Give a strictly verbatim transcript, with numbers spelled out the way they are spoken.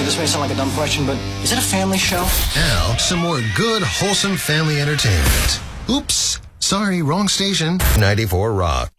this may sound like a dumb question, but is it a family show? Now, some more good, wholesome family entertainment. Oops, sorry, wrong station. ninety-four Rock.